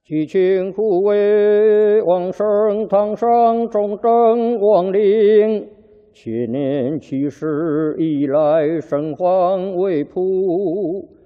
祈请护卫往生堂上忠贞亡灵，千年7世以来，圣皇为仆。